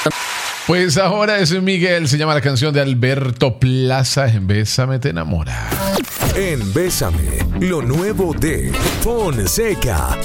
Pues ahora es Miguel, se llama la canción de Alberto Plaza, En Bésame te enamora. En Bésame, lo nuevo de Fonseca.